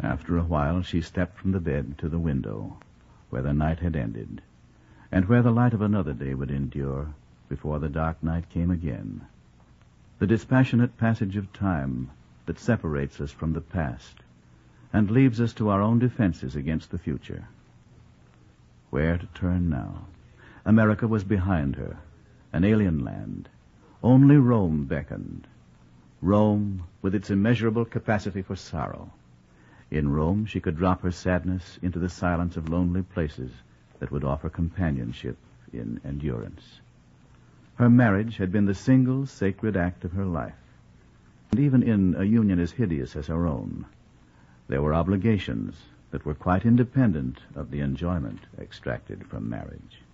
After a while, she stepped from the bed to the window, where the night had ended, and where the light of another day would endure before the dark night came again. The dispassionate passage of time that separates us from the past and leaves us to our own defenses against the future. Where to turn now? America was behind her, an alien land. Only Rome beckoned. Rome, with its immeasurable capacity for sorrow. In Rome, she could drop her sadness into the silence of lonely places that would offer companionship in endurance. Her marriage had been the single sacred act of her life. And even in a union as hideous as her own, there were obligations that were quite independent of the enjoyment extracted from marriage.